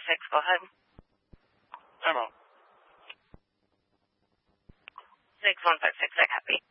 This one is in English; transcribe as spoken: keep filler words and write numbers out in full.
six, go ahead. Demo. six one five six, I copy.